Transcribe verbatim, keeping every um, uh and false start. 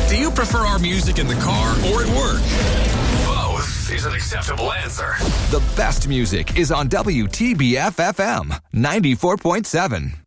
Do you prefer our music in the car or at work? Both is an acceptable answer. The best music is on W T B F F M ninety-four point seven.